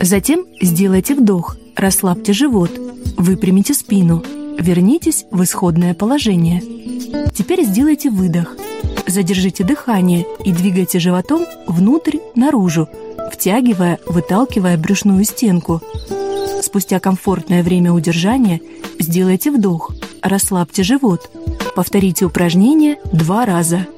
Затем сделайте вдох, расслабьте живот, выпрямите спину, вернитесь в исходное положение. Теперь сделайте выдох. Задержите дыхание и двигайте животом внутрь-наружу, втягивая, выталкивая брюшную стенку. Спустя комфортное время удержания сделайте вдох, расслабьте живот. Повторите упражнение 2 раза.